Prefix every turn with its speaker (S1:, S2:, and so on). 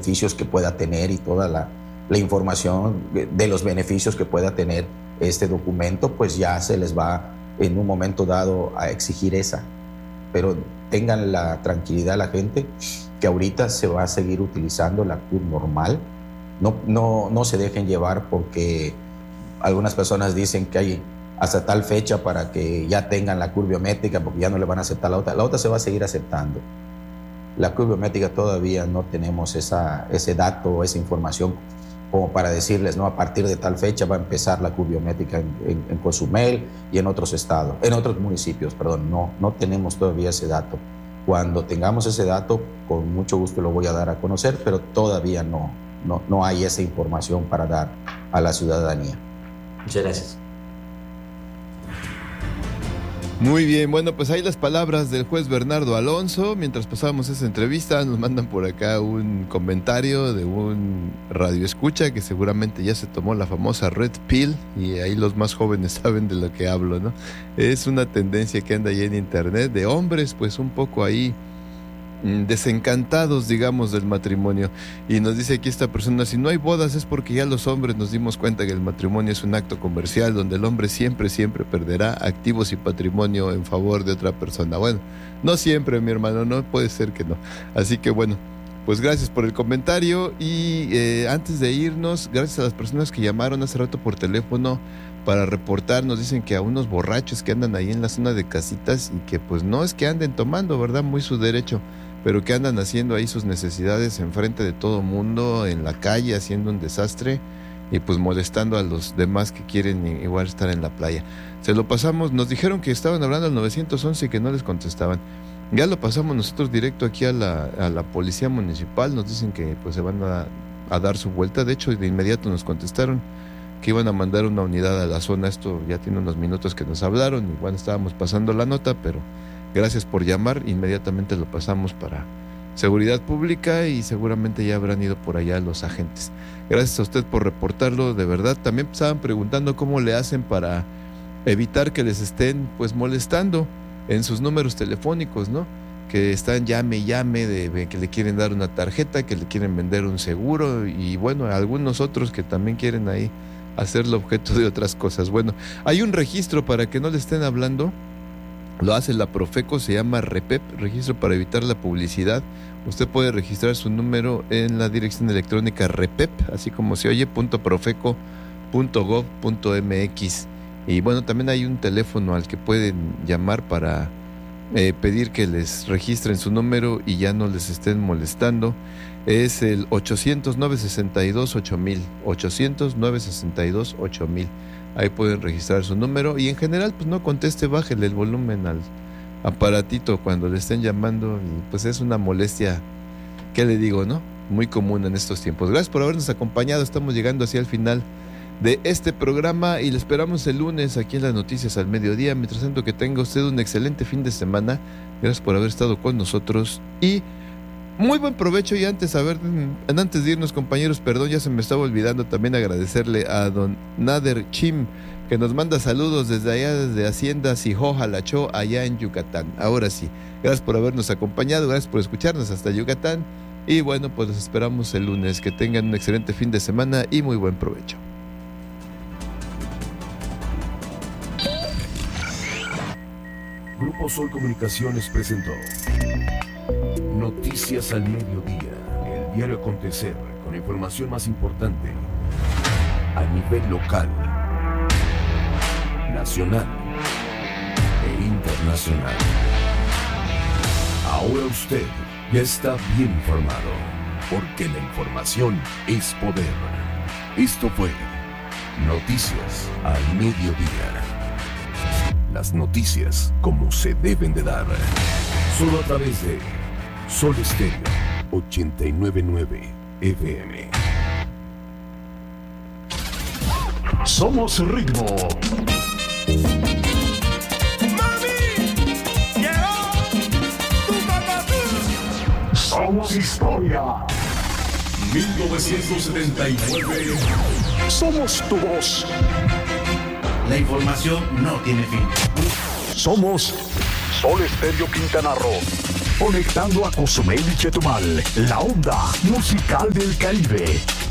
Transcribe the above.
S1: beneficios que pueda tener y toda la información de los beneficios que pueda tener este documento, pues ya se les va en un momento dado a exigir esa. Pero tengan la tranquilidad la gente que ahorita se va a seguir utilizando la CUR normal. No se dejen llevar porque algunas personas dicen que hay hasta tal fecha para que ya tengan la CUR biométrica porque ya no le van a aceptar la otra. La otra se va a seguir aceptando. La CUR biométrica todavía no tenemos ese dato, esa información como para decirles, no, a partir de tal fecha va a empezar la CUR biométrica en Cozumel y en otros estados, en otros municipios, perdón. No tenemos todavía ese dato. Cuando tengamos ese dato, con mucho gusto lo voy a dar a conocer, pero todavía no hay esa información para dar a la ciudadanía.
S2: Muchas gracias.
S3: Muy bien, bueno, pues ahí las palabras del juez Bernardo Alonso. Mientras pasábamos esa entrevista, nos mandan por acá un comentario de un radioescucha que seguramente ya se tomó la famosa Red Pill, y ahí los más jóvenes saben de lo que hablo, ¿no? Es una tendencia que anda ahí en internet de hombres, pues un poco ahí desencantados, digamos, del matrimonio. Y nos dice aquí esta persona, si no hay bodas es porque ya los hombres nos dimos cuenta que el matrimonio es un acto comercial donde el hombre siempre perderá activos y patrimonio en favor de otra persona. Bueno, no siempre, mi hermano, no puede ser que no. Así que bueno, pues gracias por el comentario. Y antes de irnos, gracias a las personas que llamaron hace rato por teléfono para reportar, nos dicen que a unos borrachos que andan ahí en la zona de Casitas, y que pues no es que anden tomando, ¿verdad? Muy su derecho, pero que andan haciendo ahí sus necesidades enfrente de todo mundo, en la calle, haciendo un desastre y pues molestando a los demás que quieren igual estar en la playa. Se lo pasamos, nos dijeron que estaban hablando al 911 y que no les contestaban. Ya lo pasamos nosotros directo aquí a la policía municipal, nos dicen que pues se van a dar su vuelta. De hecho, de inmediato nos contestaron que iban a mandar una unidad a la zona. Esto ya tiene unos minutos que nos hablaron, y bueno, estábamos pasando la nota, pero gracias por llamar, inmediatamente lo pasamos para seguridad pública y seguramente ya habrán ido por allá los agentes. Gracias a usted por reportarlo, de verdad. También estaban preguntando cómo le hacen para evitar que les estén pues molestando en sus números telefónicos, ¿no? Que están llame y llame de que le quieren dar una tarjeta, que le quieren vender un seguro, y bueno, algunos otros que también quieren ahí hacerlo objeto de otras cosas. Bueno, hay un registro para que no le estén hablando. Lo hace la Profeco, se llama REPEP, Registro para Evitar la Publicidad. Usted puede registrar su número en la dirección electrónica REPEP, así como se oye, .profeco.gov.mx. Y bueno, también hay un teléfono al que pueden llamar para pedir que les registren su número y ya no les estén molestando. Es el 800-962-8000, 800-962-8000. Ahí pueden registrar su número y en general pues no conteste, bájele el volumen al aparatito cuando le estén llamando, y pues es una molestia, ¿qué le digo, no? Muy común en estos tiempos. Gracias por habernos acompañado, estamos llegando hacia el final de este programa y le esperamos el lunes aquí en las Noticias al Mediodía. Mientras tanto, que tenga usted un excelente fin de semana. Gracias por haber estado con nosotros y muy buen provecho. Y antes de irnos, compañeros, perdón, ya se me estaba olvidando también agradecerle a don Nader Chim, que nos manda saludos desde allá, desde Hacienda Sijo-Jalachó, allá en Yucatán. Ahora sí, gracias por habernos acompañado, gracias por escucharnos hasta Yucatán, y bueno, pues los esperamos el lunes. Que tengan un excelente fin de semana y muy buen provecho.
S4: Grupo Sol Comunicaciones presentó Noticias al Mediodía, el diario acontecer con la información más importante a nivel local, nacional e internacional. Ahora usted ya está bien informado, porque la información es poder. Esto fue Noticias al Mediodía. Las noticias como se deben de dar, solo a través de Sol Estéreo 89.9 FM. Somos ritmo.
S5: Mami, llegó tu papatú.
S4: Somos historia.
S5: 1979.
S4: Somos tu voz.
S2: La información no tiene fin.
S4: Somos Sol Estéreo Quintana Roo.
S6: conectando a Cozumel y Chetumal, la onda musical del Caribe.